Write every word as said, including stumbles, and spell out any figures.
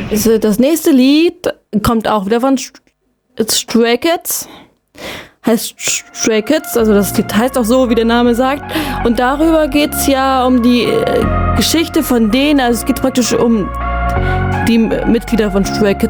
Das nächste Lied kommt auch wieder von Stray Kids. Heißt Stray Kids, also das Lied heißt auch so, wie der Name sagt. Und darüber geht es ja um die äh, Geschichte von denen, also es geht praktisch um die Mitglieder von Stray Kids